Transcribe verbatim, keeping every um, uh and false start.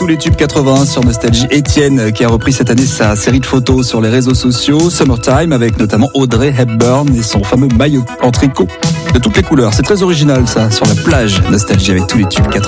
tous les tubes quatre-vingts sur Nostalgie. Étienne qui a repris cette année sa série de photos sur les réseaux sociaux, Summertime, avec notamment Audrey Hepburn et son fameux maillot en tricot de toutes les couleurs. C'est très original ça, sur la plage. Nostalgie avec tous les tubes quatre-vingts.